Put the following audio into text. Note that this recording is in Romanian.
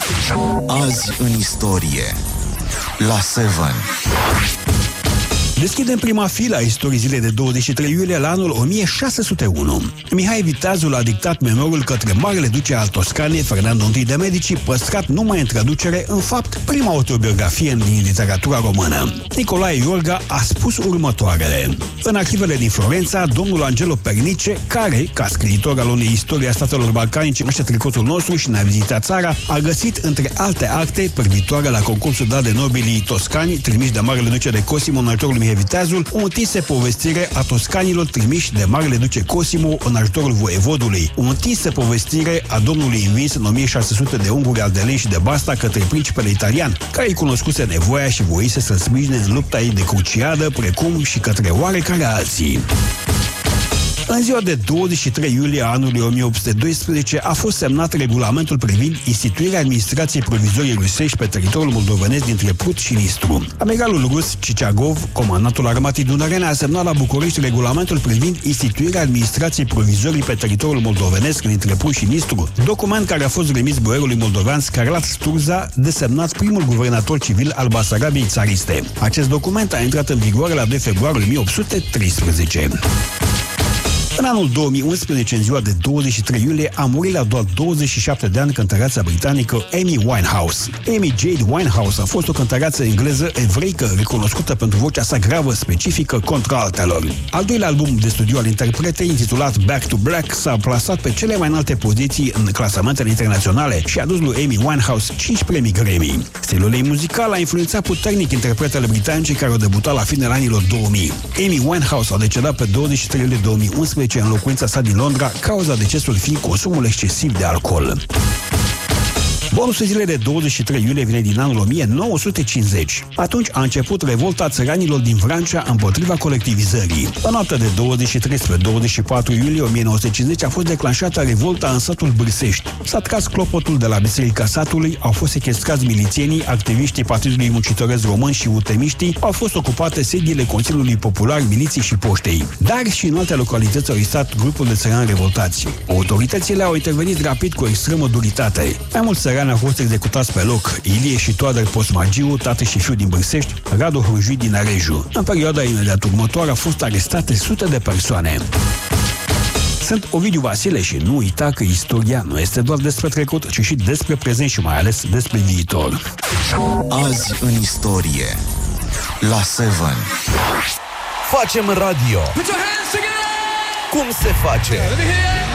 Azi în istorie la 7. Deschidem prima filă a istoriei zilei de 23 iulie la anul 1601. Mihai Viteazul a dictat memorul către Marele Duce al Toscaniei, Ferdinand I de Medici, păstrat numai în traducere, în fapt, prima autobiografie din literatura română. Nicolae Iorga a spus următoarele. În arhivele din Florența, domnul Angelo Pernice, care, ca scriitor al unei istorii a statelor balcanice, cunoaște tricotul nostru și ne-a vizitat țara, a găsit, între alte acte, privitoare la concursul dat de nobilii toscani, trimiși de Marele Duce de Cosimo, în ajutorul Viteazul, o întinsă povestire a toscanilor trimiși de Marele Duce Cosimo în ajutorul voievodului, o întinsă povestire a domnului învins în 1600 de unguri Aldelei și de Basta către principele italian, care îi cunoscuse nevoia și voise să-l sprijine în lupta ei de cruciadă, precum și către oarecare alții. În ziua de 23 iulie a anului 1812 a fost semnat regulamentul privind instituirea administrației provizorii rusești pe teritoriul moldovenesc dintre Prut și Nistru. Amiralul rus Ciciagov, comandantul armatei dunărene, a semnat la București regulamentul privind instituirea administrației provizorii pe teritoriul moldovenesc dintre Prut și Nistru, document care a fost remis boierului moldovean Scarlat Sturza, desemnat primul guvernator civil al Basarabiei țariste. Acest document a intrat în vigoare la 2 februarie 1813. În anul 2011, în ziua de 23 iulie, a murit la doar 27 de ani cântăreața britanică Amy Winehouse. Amy Jade Winehouse a fost o cântăreață engleză evreică recunoscută pentru vocea sa gravă specifică contra altelor. Al doilea album de studiu al interpretei, intitulat Back to Black, s-a plasat pe cele mai înalte poziții în clasamentele internaționale și a dus lui Amy Winehouse 5 premii Grammy. Stilul ei muzical a influențat puternic interpretele britanice care au debutat la finele anilor 2000. Amy Winehouse a decedat pe 23 iulie 2011 în locuința sa din Londra, cauza decesul fiind consumul excesiv de alcool. Bonusul zilei de 23 iulie vine din anul 1950. Atunci a început revolta țăranilor din Vrancea împotriva colectivizării. În noaptea de 23 spre 24 iulie 1950 a fost declanșată revolta în satul Bârsești. S-a tras clopotul de la Biserica satului, au fost sechestrați milițienii, activiștii Partidului Muncitoresc Român și utemiștii, au fost ocupate sediile Consiliului Popular, Miliții și Poștei. Dar și în alte localități au existat grupuri de țărani revoltați. Autoritățile au intervenit rapid cu extremă duritate. Mai mulți țărani au fost executați pe loc: Ilie și Toader Posmagiu, tată și fiu din Bârsești, Radu Hrujui din Areju. În perioada imediat următoare au fost arestate sute de persoane. Sunt Ovidiu Vasile și nu uita că istoria nu este doar despre trecut, ci și despre prezent și mai ales despre viitor. Azi în istorie la 7. Facem radio. Cum se face?